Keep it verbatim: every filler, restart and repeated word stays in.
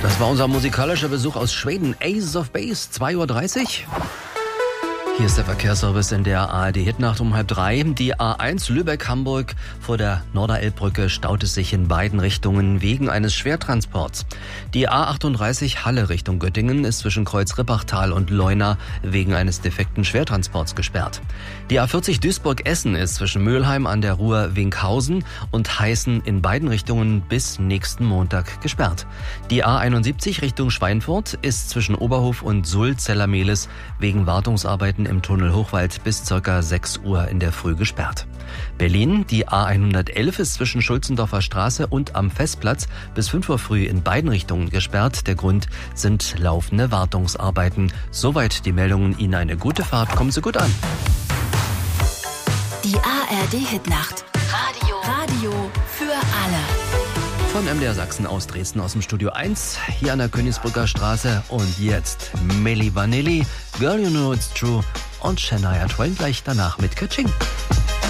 Das war unser musikalischer Besuch aus Schweden. Ace of Base, zwei Uhr dreißig. Hier ist der Verkehrsservice in der A R D-Hitnacht um halb drei. Die A eins Lübeck-Hamburg vor der Norderelbbrücke staut es sich in beiden Richtungen wegen eines Schwertransports. Die A achtunddreißig Halle Richtung Göttingen ist zwischen Kreuz-Rippachtal und Leuna wegen eines defekten Schwertransports gesperrt. Die A vierzig Duisburg-Essen ist zwischen Mülheim an der Ruhr-Winkhausen und Heißen in beiden Richtungen bis nächsten Montag gesperrt. Die A einundsiebzig Richtung Schweinfurt ist zwischen Oberhof und Sulz-Zellermehlis wegen Wartungsarbeiten im Tunnel Hochwald bis ca. sechs Uhr in der Früh gesperrt. Berlin, die A hundertelf ist zwischen Schulzendorfer Straße und am Festplatz bis fünf Uhr früh in beiden Richtungen gesperrt. Der Grund sind laufende Wartungsarbeiten. Soweit die Meldungen. Ihnen eine gute Fahrt. Kommen Sie gut an. Die A R D-Hitnacht. Radio. Radio für alle. Von M D R Sachsen aus Dresden aus dem Studio eins, hier an der Königsbrücker Straße. Und jetzt Milli Vanilli, Girl You Know It's True und Shania Twain gleich danach mit Kaching.